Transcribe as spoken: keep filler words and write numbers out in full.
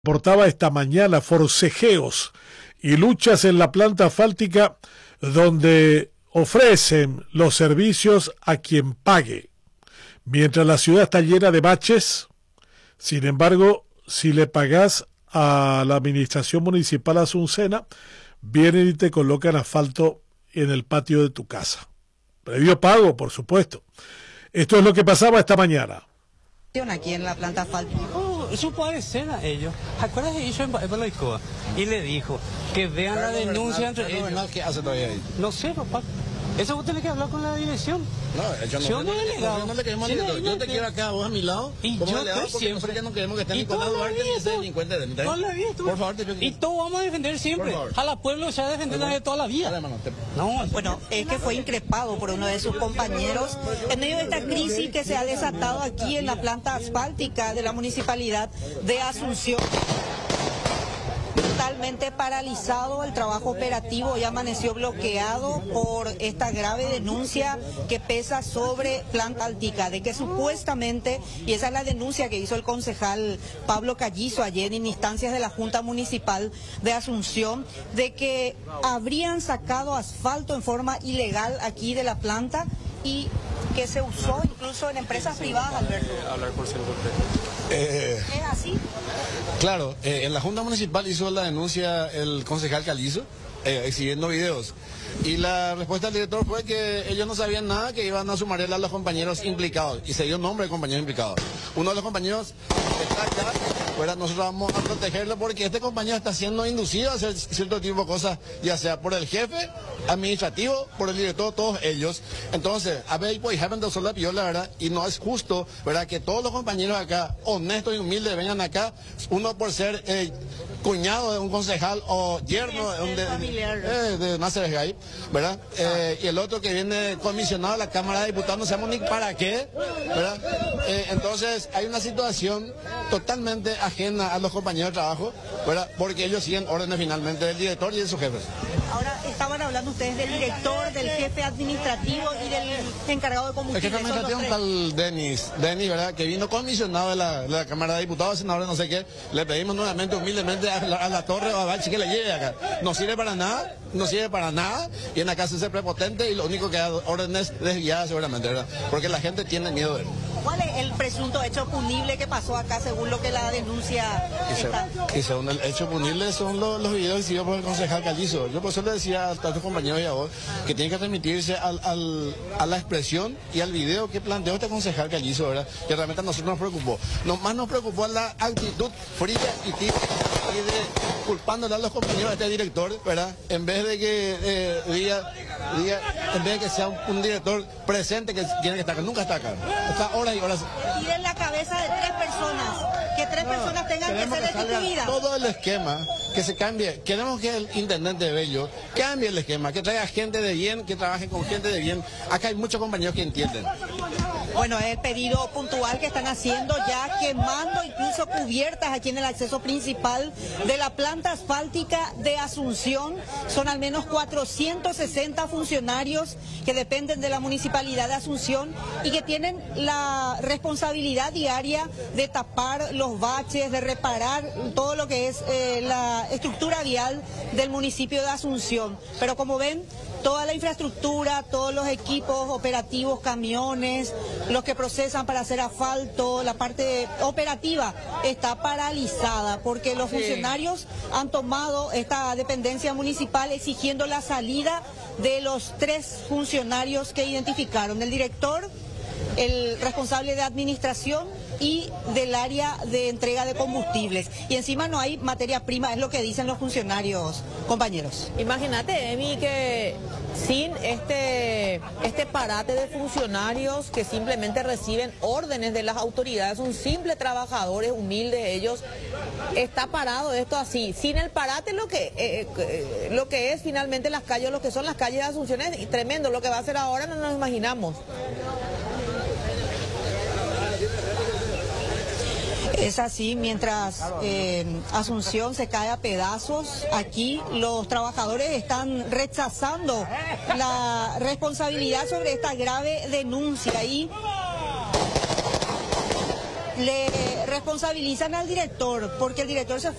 Reportaba esta mañana forcejeos y luchas en la planta asfáltica donde ofrecen los servicios a quien pague. Mientras la ciudad está llena de baches, sin embargo, si le pagas a la administración municipal Asuncena, vienen y te colocan asfalto en el patio de tu casa. Previo pago, por supuesto. Esto es lo que pasaba esta mañana. Aquí en la planta asfáltica. Oh, eso puede ser a ellos. ¿Acuerdas de ellos en Baloicoa? Y le dijo que vean la denuncia entre ellos. ¿Qué hace todavía ahí? No sé, papá. Eso vos tenés que hablar con la dirección. No, yo no, yo no, delegado. no le queremos al director. Yo te quiero acá, vos a mi lado. Y como yo delegado, porque siempre. nosotros ya no queremos que esté Nicolás Duarte ni ese delincuente de Toda la vida, Por favor, te pido. Y todos vamos a defender siempre. A la pueblo se ha defendido desde toda la vida. No, bueno, es que fue increpado por uno de sus compañeros en medio de esta crisis que se ha desatado aquí en la planta asfáltica de la municipalidad de Asunción. Totalmente paralizado el trabajo operativo, ya amaneció bloqueado por esta grave denuncia que pesa sobre planta asfáltica, de que supuestamente, y esa es la denuncia que hizo el concejal Pablo Callizo ayer en instancias de la Junta Municipal de Asunción, de que habrían sacado asfalto en forma ilegal aquí de la planta y que se usó incluso en empresas privadas, Alberto. Hablar por cierto. Eh, ¿Es así? Claro, eh, en la Junta Municipal hizo la denuncia el concejal Callizo, eh, exhibiendo videos. Y la respuesta del director fue que ellos no sabían nada, que iban a sumarle a los compañeros implicados. Y se dio nombre de compañeros implicados. Uno de los compañeros está acá, fuera, nosotros vamos a protegerlo porque este compañero está siendo inducido a hacer cierto tipo de cosas, ya sea por el jefe administrativo, por el director, todos ellos. Entonces, a ver, pues, de sola piola, ¿verdad? Y no es justo, ¿verdad? Que todos los compañeros acá, honestos y humildes, vengan acá, uno por ser eh, cuñado de un concejal o yerno de un de, eh, de Nasser Gay, ¿verdad? Eh, y el otro que viene comisionado a la Cámara de Diputados, no sabemos ni para qué, ¿verdad? Eh, entonces, hay una situación totalmente ajena a los compañeros de trabajo, ¿verdad? Porque ellos siguen órdenes finalmente del director y de sus jefes. Ahora, estaban hablando ustedes del director, del jefe administrativo y del encargado de combustible. El jefe administrativo es un tal Denis, Denis, ¿verdad? Que vino comisionado de la, de la Cámara de Diputados, senadores, no sé qué. Le pedimos nuevamente, humildemente, a la, a la torre o a Bachi que le lleve acá. No sirve para nada, no sirve para nada. Y en la casa es prepotente y lo único que da órdenes desviadas seguramente, ¿verdad? Porque la gente tiene miedo de él. ¿Cuál es el presunto hecho punible que pasó acá según lo que la denuncia está? Y según el hecho punible son los, los videos exhibidos por el concejal Callizo. Yo por eso le decía a tus compañeros y a vos que tienen que remitirse al, al, a la expresión y al video que planteó este concejal Callizo, ¿verdad? Que realmente a nosotros nos preocupó. No, más nos preocupó la actitud fría y tibia y de culpándole a los compañeros de este director, ¿verdad? En vez de que eh, diga, diga, en vez de que sea un, un director presente que tiene que estar acá, nunca está acá. Está horas y horas. Y en la cabeza de tres personas, que tres no, personas tengan que ser destituidas. Todo el esquema, que se cambie. Queremos que el intendente de Bello cambie el esquema, que traiga gente de bien, que trabaje con gente de bien. Acá hay muchos compañeros que entienden. Bueno, es el pedido puntual que están haciendo, ya quemando incluso cubiertas aquí en el acceso principal de la planta asfáltica de Asunción. Son al menos cuatrocientos sesenta funcionarios que dependen de la municipalidad de Asunción y que tienen la responsabilidad diaria de tapar los baches, de reparar todo lo que es eh, la estructura vial del municipio de Asunción. Pero como ven, toda la infraestructura, todos los equipos operativos, camiones, los que procesan para hacer asfalto, la parte operativa está paralizada porque los funcionarios han tomado esta dependencia municipal exigiendo la salida de los tres funcionarios que identificaron, el director, el responsable de administración y del área de entrega de combustibles. Y encima no hay materia prima, es lo que dicen los funcionarios, compañeros. Imagínate, Emi, que sin este, este parate de funcionarios que simplemente reciben órdenes de las autoridades, son simples trabajadores humildes ellos, está parado esto así. Sin el parate lo que, eh, eh, lo que es finalmente las calles, lo que son las calles de Asunción es tremendo. Lo que va a hacer ahora no nos imaginamos. Es así, mientras eh, Asunción se cae a pedazos, aquí los trabajadores están rechazando la responsabilidad sobre esta grave denuncia y le responsabilizan al director, porque el director se